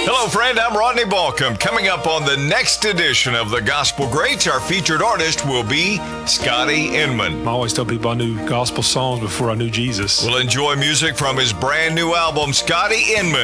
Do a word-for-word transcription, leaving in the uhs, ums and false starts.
Hello, friend. I'm Rodney Balcom. Coming up on the next edition of the Gospel Greats, our featured artist will be Scotty Inman. I always tell people I knew gospel songs before I knew Jesus. We'll enjoy music from his brand new album, Scotty Inman.